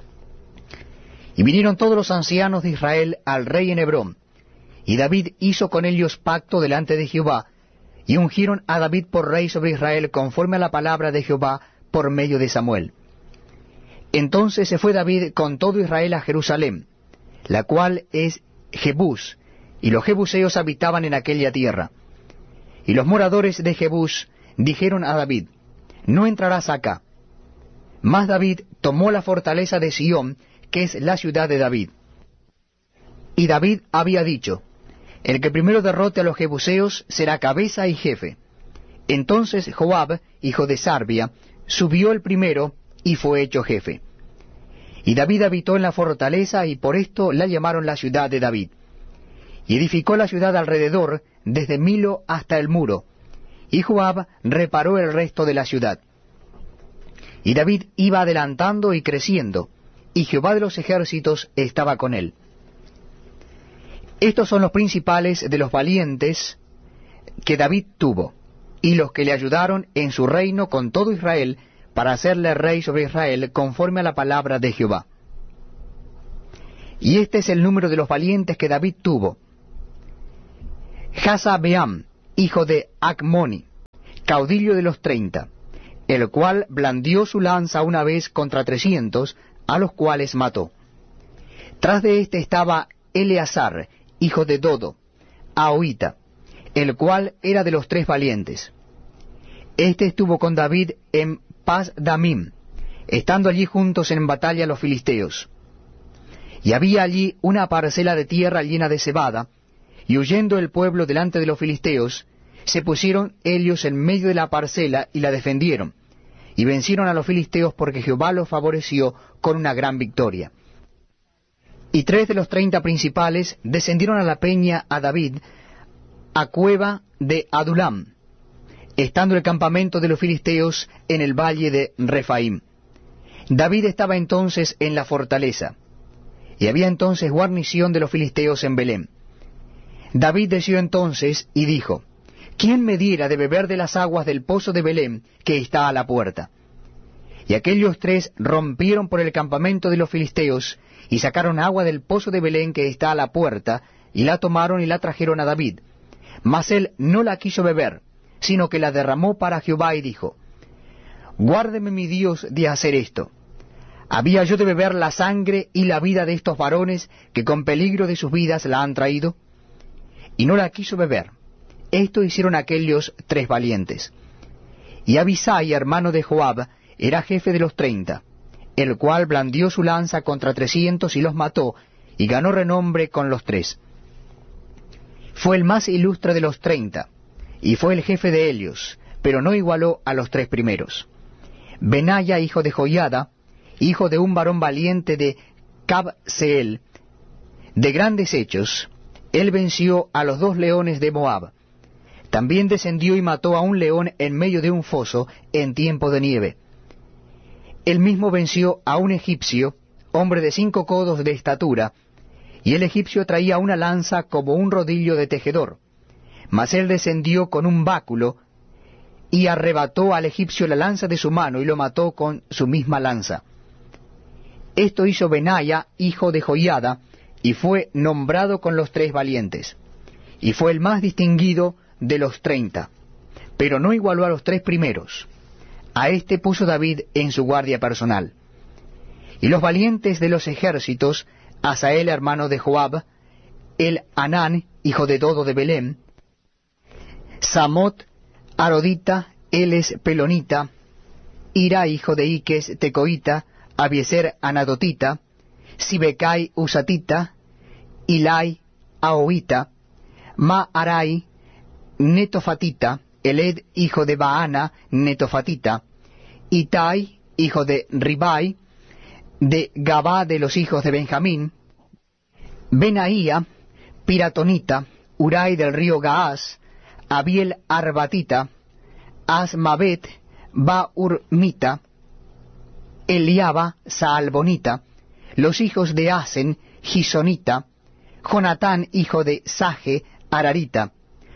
Y vinieron todos los ancianos de Israel al rey en Hebrón, y David hizo con ellos pacto delante de Jehová, y ungieron a David por rey sobre Israel conforme a la palabra de Jehová por medio de Samuel. Entonces se fue David con todo Israel a Jerusalén, la cual es Jebús, y los jebuseos habitaban en aquella tierra. Y los moradores de Jebús dijeron a David: No entrarás acá. Mas David tomó la fortaleza de Sión, que es la ciudad de David. Y David había dicho: El que primero derrote a los jebuseos será cabeza y jefe. Entonces Joab, hijo de Sarbia, subió el primero y fue hecho jefe. Y David habitó en la fortaleza, y por esto la llamaron la ciudad de David. Y edificó la ciudad alrededor, desde Milo hasta el muro, y Joab reparó el resto de la ciudad. Y David iba adelantando y creciendo, y Jehová de los ejércitos estaba con él. Estos son los principales de los valientes que David tuvo, y los que le ayudaron en su reino con todo Israel, para hacerle rey sobre Israel conforme a la palabra de Jehová. Y este es el número de los valientes que David tuvo: Jasabeam, hijo de Acmoni, caudillo de los 30, el cual blandió su lanza una vez contra 300, a los cuales mató. Tras de éste estaba Eleazar, hijo de Dodo, Ahoita, el cual era de los 3 valientes. Este estuvo con David en Pas-damim, estando allí juntos en batalla los filisteos. Y había allí una parcela de tierra llena de cebada, y huyendo el pueblo delante de los filisteos, se pusieron ellos en medio de la parcela y la defendieron, y vencieron a los filisteos porque Jehová los favoreció con una gran victoria. Y 3 de los 30 principales descendieron a la peña a David, a cueva de Adulam, estando el campamento de los filisteos en el valle de Refaim. David estaba entonces en la fortaleza, y había entonces guarnición de los filisteos en Belén. David deseó entonces y dijo, ¿quién me diera de beber de las aguas del pozo de Belén que está a la puerta? Y aquellos 3 rompieron por el campamento de los filisteos, y sacaron agua del pozo de Belén que está a la puerta, y la tomaron y la trajeron a David. Mas él no la quiso beber, sino que la derramó para Jehová, y dijo, guárdeme mi Dios de hacer esto. ¿Había yo de beber la sangre y la vida de estos varones que con peligro de sus vidas la han traído? Y no la quiso beber. Esto hicieron aquellos 3 valientes. Y Abisai, hermano de Joab, era jefe de los 30, el cual blandió su lanza contra 300 y los mató, y ganó renombre con los 3. Fue el más ilustre de los 30, y fue el jefe de ellos, pero no igualó a los 3 primeros. Benaya, hijo de Joiada, hijo de un varón valiente de Cabseel, de grandes hechos, él venció a los 2 leones de Moab. También descendió y mató a un león en medio de un foso en tiempo de nieve. Él mismo venció a un egipcio, hombre de 5 codos de estatura, y el egipcio traía una lanza como un rodillo de tejedor. Mas él descendió con un báculo, y arrebató al egipcio la lanza de su mano, y lo mató con su misma lanza. Esto hizo Benaya, hijo de Joiada, y fue nombrado con los 3 valientes. Y fue el más distinguido de los 30, pero no igualó a los 3 primeros. A este puso David en su guardia personal. Y los valientes de los ejércitos, Asael, hermano de Joab, el Anán, hijo de Dodo de Belén, Samot, Arodita, Eles, Pelonita, Ira, hijo de Iques, Tecoita, Abieser, Anadotita, Sibecai, Usatita, Ilai, Ahoita, Maarai, Netofatita, Eled, hijo de Baana, Netofatita, Itai, hijo de Ribai, de Gabá de los hijos de Benjamín, Benaía, Piratonita, Urai del río Gaás, Abiel Arbatita, Asmabet, Baurmita, Eliaba, Saalbonita, los hijos de Asen, Gisonita, Jonatán, hijo de Saje, Ararita,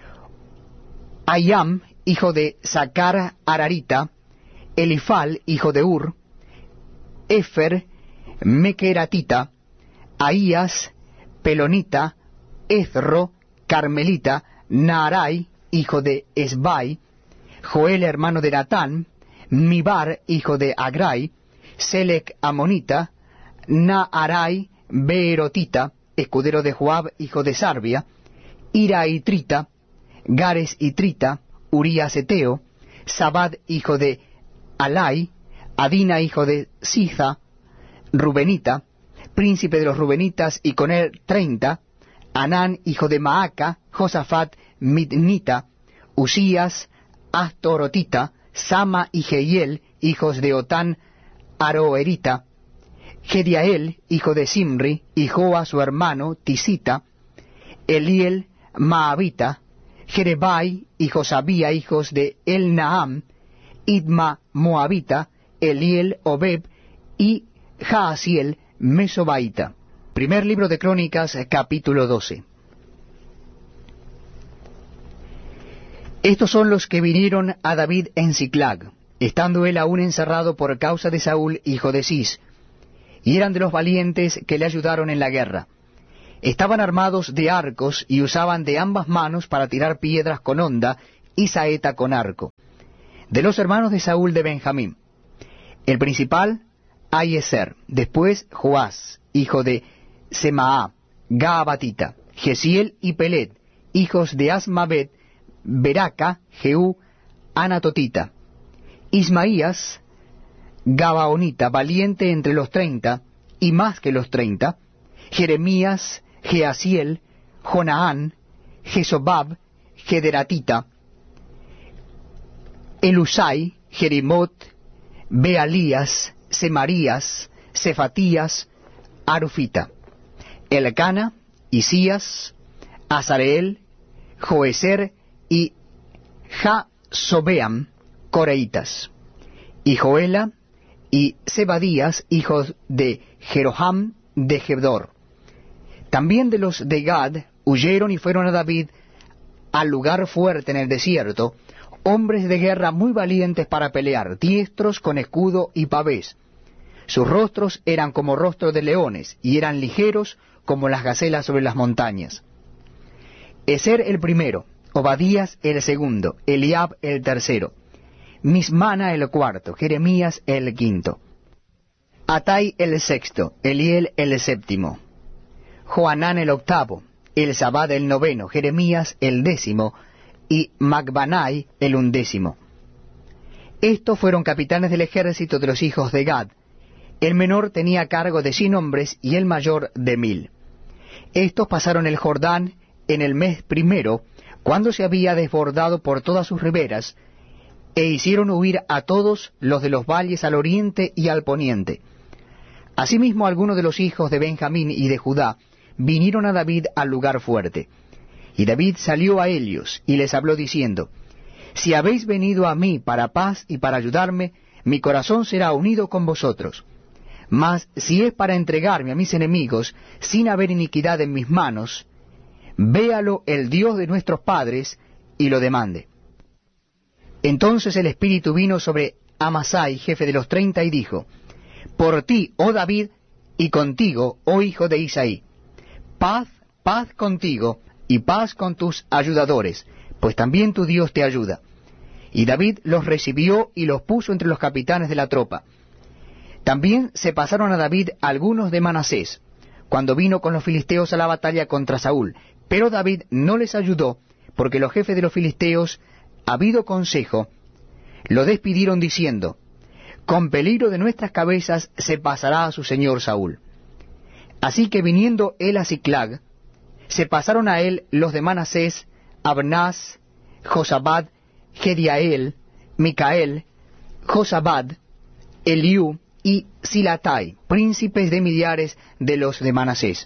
Ayam, hijo de Sacar, Ararita, Elifal, hijo de Ur, Efer, Mequeratita, Ahías, Pelonita, Ezro, Carmelita, Naarai, hijo de Esbai, Joel, hermano de Natán, Mibar, hijo de Agrai, Selec, Amonita, Naarai, Beerotita, escudero de Joab, hijo de Sarbia, Ira y Trita, Gares y Trita, Urías Eteo, Sabad, hijo de Alai, Adina, hijo de Siza, Rubenita, príncipe de los Rubenitas, y con él 30, Anán, hijo de Maaca, Josafat, Midnita, Usías, Astorotita, Sama y Jehiel, hijos de Otán, Aroerita, Gediael, hijo de Simri, y Joa, su hermano, Tisita, Eliel, Maabita, Jerebai y Josabía, hijos de Elnaam, Idma, Moabita, Eliel, Obeb, y Jaasiel, Mesobaita. Primer libro de Crónicas, capítulo 12. Estos son los que vinieron a David en Siclag, estando él aún encerrado por causa de Saúl, hijo de Cis, y eran de los valientes que le ayudaron en la guerra. Estaban armados de arcos y usaban de ambas manos para tirar piedras con honda y saeta con arco. De los hermanos de Saúl de Benjamín, el principal, Ahiezer, después Joás, hijo de Semaá, Gaabatita, Gesiel y Pelet, hijos de Asmavet, Beraca, Jehú, Anatotita, Ismaías, Gabaonita, valiente entre los 30, y más que los 30, Jeremías, Jeasiel, Jonaán, Jesobab, Gederatita, Elusai, Jerimot, Bealías, Semarías, Cefatías, Arufita, Elcana, Isías, Azareel, Joeser y Jasobeam, coreitas, y Joela y Zebadías, hijos de Jeroham de Gedor. También de los de Gad huyeron y fueron a David al lugar fuerte en el desierto, hombres de guerra muy valientes para pelear, diestros con escudo y pavés. Sus rostros eran como rostros de leones, y eran ligeros como las gacelas sobre las montañas. Ezer el primero, Obadías el segundo, Eliab el tercero, Mismana el cuarto, Jeremías el quinto, Atai el sexto, Eliel el séptimo, Joanán el octavo, Elzabad el noveno, Jeremías el décimo, y Macbanai el undécimo. Estos fueron capitanes del ejército de los hijos de Gad. El menor tenía cargo de 100 hombres y el mayor de 1000. Estos pasaron el Jordán en el mes primero, cuando se había desbordado por todas sus riberas, e hicieron huir a todos los de los valles al oriente y al poniente. Asimismo, algunos de los hijos de Benjamín y de Judá vinieron a David al lugar fuerte. Y David salió a ellos y les habló diciendo: Si habéis venido a mí para paz y para ayudarme, mi corazón será unido con vosotros. Mas si es para entregarme a mis enemigos, sin haber iniquidad en mis manos, véalo el Dios de nuestros padres y lo demande. Entonces el Espíritu vino sobre Amasai, jefe de los 30, y dijo: Por ti, oh David, y contigo, oh hijo de Isaí, paz, paz contigo, y paz con tus ayudadores, pues también tu Dios te ayuda. Y David los recibió y los puso entre los capitanes de la tropa. También se pasaron a David algunos de Manasés, cuando vino con los filisteos a la batalla contra Saúl, pero David no les ayudó, porque los jefes de los filisteos, habido consejo, lo despidieron diciendo: Con peligro de nuestras cabezas se pasará a su señor Saúl. Así que viniendo él a Siclag, se pasaron a él los de Manasés, Abnás, Josabad, Gediael, Micael, Josabad, Eliú y Silatai, príncipes de millares de los de Manasés.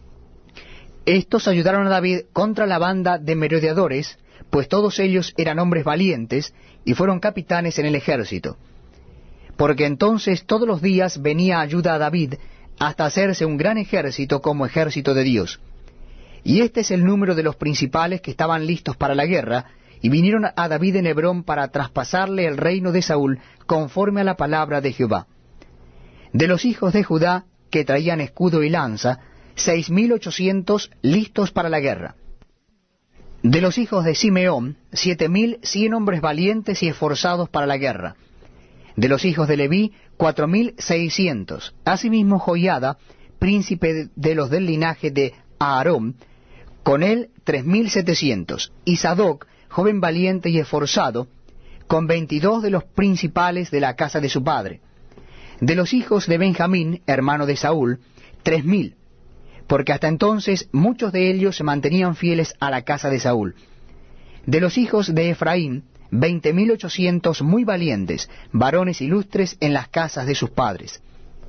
Estos ayudaron a David contra la banda de merodeadores, pues todos ellos eran hombres valientes y fueron capitanes en el ejército. Porque entonces todos los días venía ayuda a David hasta hacerse un gran ejército como ejército de Dios. Y este es el número de los principales que estaban listos para la guerra, y vinieron a David en Hebrón para traspasarle el reino de Saúl conforme a la palabra de Jehová. De los hijos de Judá, que traían escudo y lanza, 6.800 listos para la guerra. De los hijos de Simeón, 7.100 hombres valientes y esforzados para la guerra. De los hijos de Leví, 4.600. Asimismo Joiada, príncipe de los del linaje de Aarón, con él 3.700. Y Sadoc, joven valiente y esforzado, con 22 de los principales de la casa de su padre. De los hijos de Benjamín, hermano de Saúl, 3.000, porque hasta entonces muchos de ellos se mantenían fieles a la casa de Saúl. De los hijos de Efraín, 20.800 muy valientes, varones ilustres en las casas de sus padres.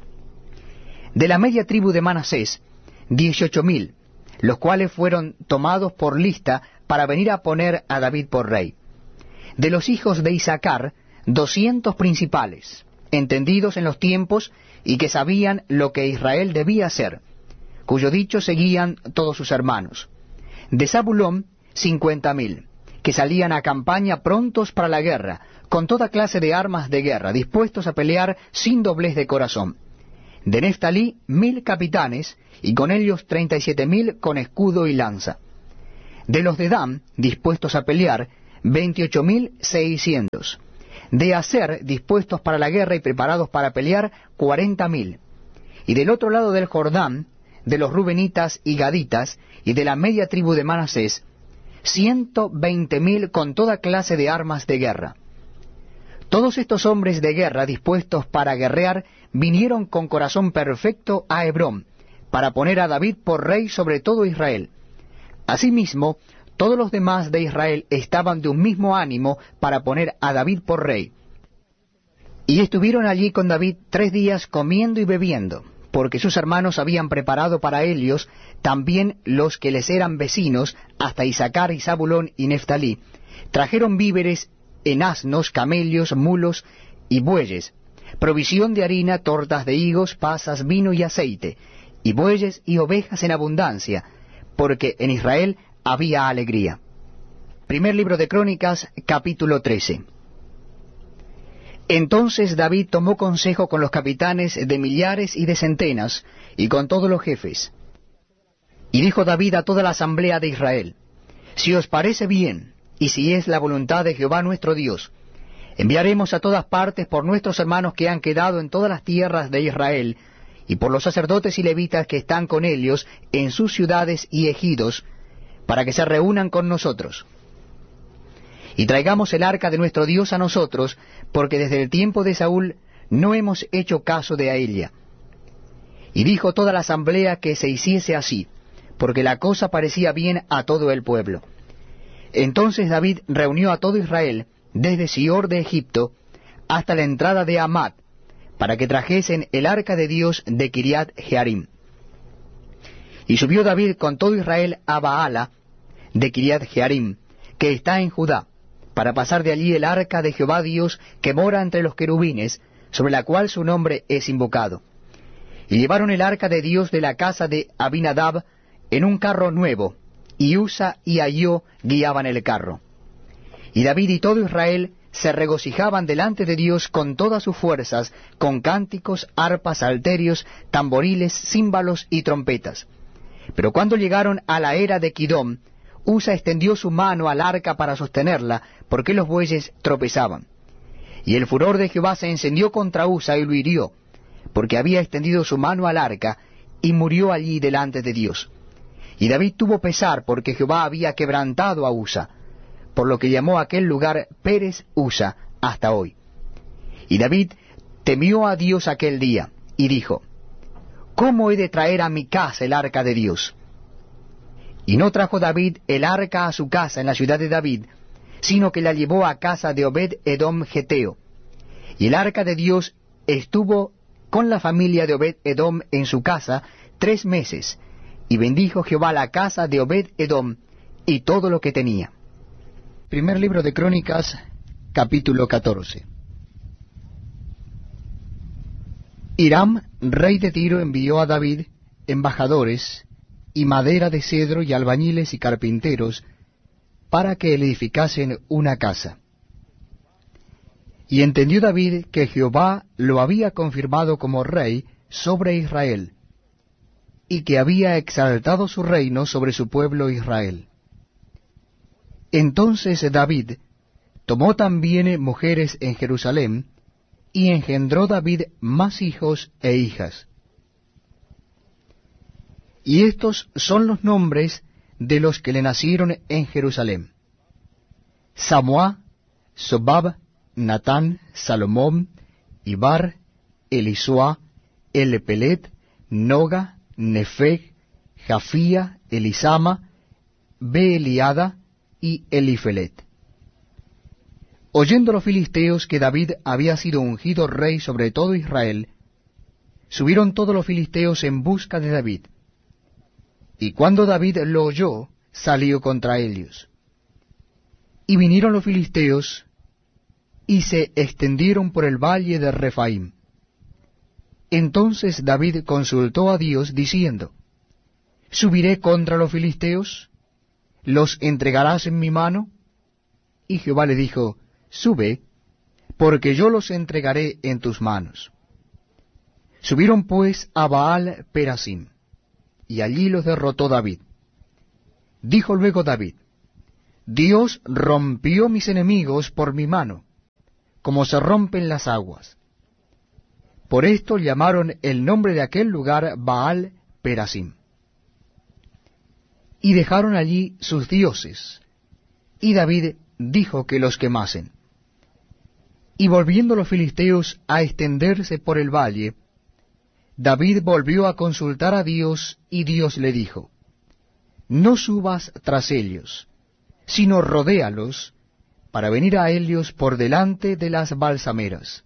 De la media tribu de Manasés, 18.000, los cuales fueron tomados por lista para venir a poner a David por rey. De los hijos de Isaacar, 200 principales, entendidos en los tiempos y que sabían lo que Israel debía hacer, cuyo dicho seguían todos sus hermanos. De Zabulón, 50.000, que salían a campaña prontos para la guerra, con toda clase de armas de guerra, dispuestos a pelear sin doblez de corazón. De Neftalí 1000 capitanes, y con ellos 37.000 con escudo y lanza. De los de Dan, dispuestos a pelear, 28.600. De Aser, dispuestos para la guerra y preparados para pelear, 40.000. Y del otro lado del Jordán, de los Rubenitas y Gaditas, y de la media tribu de Manasés, 120.000 con toda clase de armas de guerra. Todos estos hombres de guerra dispuestos para guerrear vinieron con corazón perfecto a Hebrón, para poner a David por rey sobre todo Israel. Asimismo, todos los demás de Israel estaban de un mismo ánimo para poner a David por rey. Y estuvieron allí con David 3 días comiendo y bebiendo, porque sus hermanos habían preparado para ellos también los que les eran vecinos, hasta Isacar y Zabulón y Neftalí. Trajeron víveres en asnos, camellos, mulos y bueyes, provisión de harina, tortas de higos, pasas, vino y aceite, y bueyes y ovejas en abundancia, porque en Israel había alegría. Primer libro de Crónicas, capítulo 13. Entonces David tomó consejo con los capitanes de millares y de centenas, y con todos los jefes. Y dijo David a toda la asamblea de Israel: Si os parece bien, y si es la voluntad de Jehová nuestro Dios, enviaremos a todas partes por nuestros hermanos que han quedado en todas las tierras de Israel, y por los sacerdotes y levitas que están con ellos en sus ciudades y ejidos, para que se reúnan con nosotros. Y traigamos el arca de nuestro Dios a nosotros, porque desde el tiempo de Saúl no hemos hecho caso de ella. Y dijo toda la asamblea que se hiciese así, porque la cosa parecía bien a todo el pueblo. Entonces David reunió a todo Israel, desde Sior de Egipto hasta la entrada de Hamat, para que trajesen el arca de Dios de Kiriat Jearim. Y subió David con todo Israel a Baala de Kiriat Jearim, que está en Judá, para pasar de allí el arca de Jehová Dios que mora entre los querubines, sobre la cual su nombre es invocado. Y llevaron el arca de Dios de la casa de Abinadab en un carro nuevo, y Usa y Ahío guiaban el carro. Y David y todo Israel se regocijaban delante de Dios con todas sus fuerzas, con cánticos, arpas, salterios, tamboriles, címbalos y trompetas. Pero cuando llegaron a la era de Kidom, Usa extendió su mano al arca para sostenerla, porque los bueyes tropezaban. Y el furor de Jehová se encendió contra Usa y lo hirió, porque había extendido su mano al arca, y murió allí delante de Dios. Y David tuvo pesar, porque Jehová había quebrantado a Usa, por lo que llamó a aquel lugar Pérez Usa hasta hoy. Y David temió a Dios aquel día, y dijo: ¿Cómo he de traer a mi casa el arca de Dios? Y no trajo David el arca a su casa en la ciudad de David, sino que la llevó a casa de Obed-Edom Geteo. Y el arca de Dios estuvo con la familia de Obed-Edom en su casa 3 meses, y bendijo Jehová la casa de Obed-Edom y todo lo que tenía. Primer libro de Crónicas, capítulo 14. Hiram, rey de Tiro, envió a David embajadores y madera de cedro y albañiles y carpinteros para que le edificasen una casa. Y entendió David que Jehová lo había confirmado como rey sobre Israel, y que había exaltado su reino sobre su pueblo Israel. Entonces David tomó también mujeres en Jerusalén, y engendró David más hijos e hijas. Y estos son los nombres de los que le nacieron en Jerusalén: Samuá, Sobab, Natán, Salomón, Ibar, Elisuá, Elepelet, Noga, Nefeg, Jafía, Elisama, Beeliada y Elifelet. Oyendo los filisteos que David había sido ungido rey sobre todo Israel, subieron todos los filisteos en busca de David. Y cuando David lo oyó, salió contra ellos. Y vinieron los filisteos, y se extendieron por el valle de Refaim. Entonces David consultó a Dios, diciendo: ¿Subiré contra los filisteos? ¿Los entregarás en mi mano? Y Jehová le dijo: Sube, porque yo los entregaré en tus manos. Subieron pues a Baal Perasim, y allí los derrotó David. Dijo luego David: Dios rompió mis enemigos por mi mano, como se rompen las aguas. Por esto llamaron el nombre de aquel lugar Baal Perasim. Y dejaron allí sus dioses, y David dijo que los quemasen. Y volviendo los filisteos a extenderse por el valle, David volvió a consultar a Dios, y Dios le dijo: No subas tras ellos, sino rodéalos, para venir a ellos por delante de las balsameras.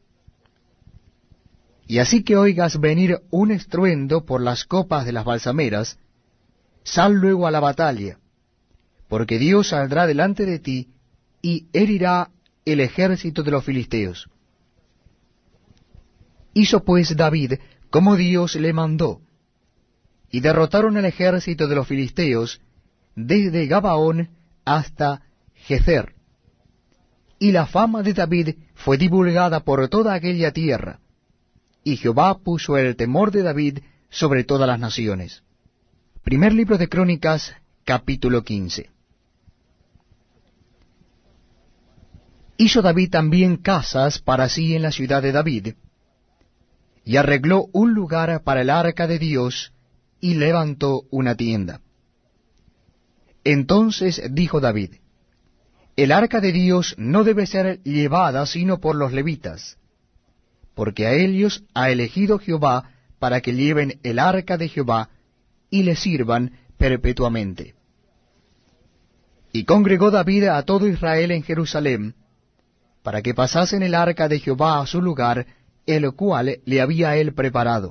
Y así que oigas venir un estruendo por las copas de las balsameras, sal luego a la batalla, porque Dios saldrá delante de ti, y herirá el ejército de los filisteos. Hizo pues David como Dios le mandó, y derrotaron el ejército de los filisteos desde Gabaón hasta Gezer. Y la fama de David fue divulgada por toda aquella tierra, y Jehová puso el temor de David sobre todas las naciones. Primer libro de Crónicas, capítulo 15. Hizo David también casas para sí en la ciudad de David, y arregló un lugar para el arca de Dios, y levantó una tienda. Entonces dijo David: El arca de Dios no debe ser llevada sino por los levitas, porque a ellos ha elegido Jehová para que lleven el arca de Jehová, y le sirvan perpetuamente. Y congregó David a todo Israel en Jerusalén, para que pasasen el arca de Jehová a su lugar, el cual le había él preparado.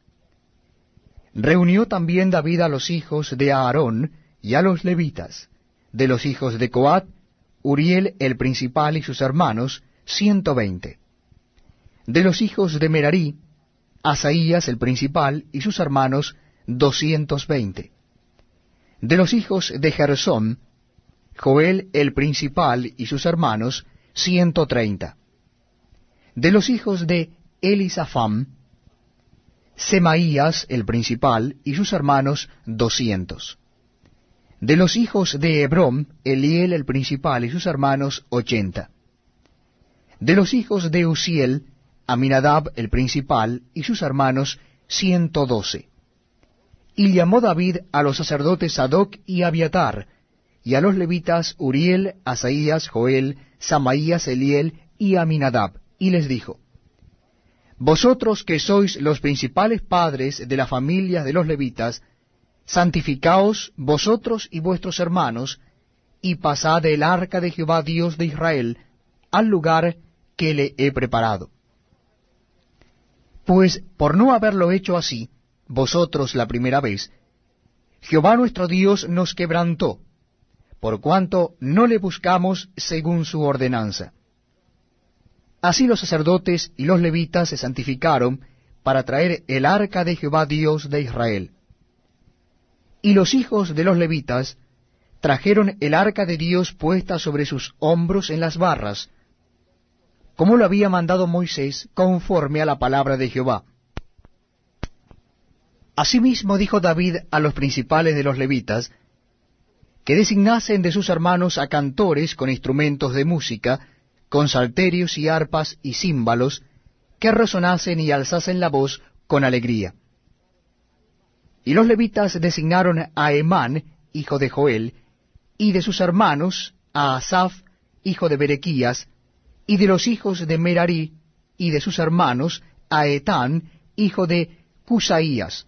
Reunió también David a los hijos de Aarón y a los levitas, de los hijos de Coat, Uriel el principal y sus hermanos, 120. De los hijos de Merarí, Asaías el principal y sus hermanos, 220. De los hijos de Gersón, Joel el principal y sus hermanos, 130. De los hijos de Elisafam, Semaías el principal y sus hermanos, 200. De los hijos de Hebrón, Eliel el principal y sus hermanos, 80. De los hijos de Uziel, Aminadab el principal y sus hermanos, 112. Y llamó David a los sacerdotes Sadoc y Abiatar, y a los levitas Uriel, Asaías, Joel, Samaías, Eliel y Aminadab, y les dijo: Vosotros que sois los principales padres de la familia de los levitas, santificaos vosotros y vuestros hermanos, y pasad el arca de Jehová Dios de Israel al lugar que le he preparado. Pues por no haberlo hecho así, vosotros la primera vez, Jehová nuestro Dios nos quebrantó, por cuanto no le buscamos según su ordenanza. Así los sacerdotes y los levitas se santificaron para traer el arca de Jehová Dios de Israel. Y los hijos de los levitas trajeron el arca de Dios puesta sobre sus hombros en las barras, como lo había mandado Moisés, conforme a la palabra de Jehová. Asimismo dijo David a los principales de los levitas, que designasen de sus hermanos a cantores con instrumentos de música, con salterios y arpas y címbalos, que resonasen y alzasen la voz con alegría. Y los levitas designaron a Emán, hijo de Joel, y de sus hermanos a Asaf, hijo de Berequías, y de los hijos de Merarí, y de sus hermanos a Etán, hijo de Cusaías.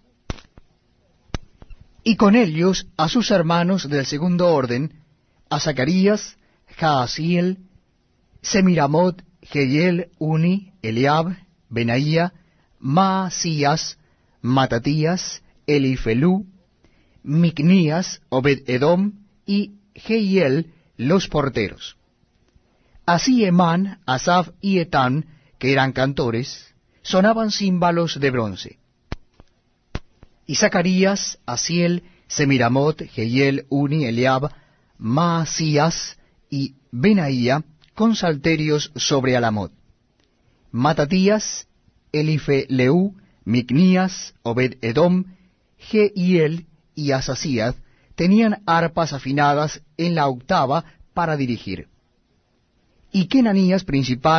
Y con ellos a sus hermanos del segundo orden, a Zacarías, Jaasiel, Semiramot, Jehiel, Uni, Eliab, Benaía, Maasías, Matatías, Elifelú, Micnías, Obed-edom y Jehiel, los porteros. Así Emán, Asaf y Etán, que eran cantores, sonaban címbalos de bronce. Y Zacarías, Asiel, Semiramot, Jehiel, Uni, Eliab, Maasías y Benaía, con salterios sobre Alamot. Matatías, Elifeleu, Micnías, Obed-edom, Jehiel y Asasías tenían arpas afinadas en la octava para dirigir. Y Kenanías, principal